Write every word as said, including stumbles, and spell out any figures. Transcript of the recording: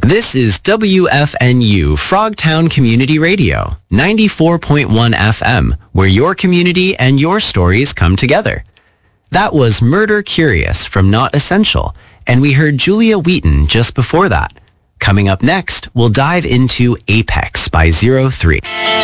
This is W F N U Frogtown Community Radio, ninety-four point one F M, where your community and your stories come together. That was Murder Curious from Not Essential, and we heard Julia Wheaton just before that. Coming up next, we'll dive into Apex by Zero three.